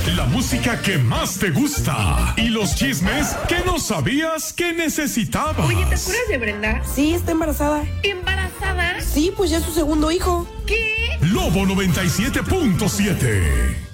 La música que más te gusta y los chismes que no sabías que necesitabas. Oye, ¿te acuerdas de Brenda? Sí, está embarazada. ¿Embarazada? Sí, pues ya es su segundo hijo. ¿Qué? Lobo 97.7.